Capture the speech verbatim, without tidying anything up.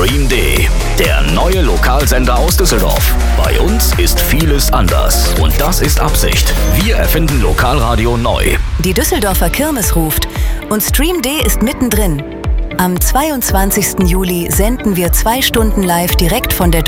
Stream D, der neue Lokalsender aus Düsseldorf. Bei uns ist vieles anders und das ist Absicht. Wir erfinden Lokalradio neu. Die Düsseldorfer Kirmes ruft und Stream D ist mittendrin. Am zweiundzwanzigsten Juli senden wir zwei Stunden live direkt von der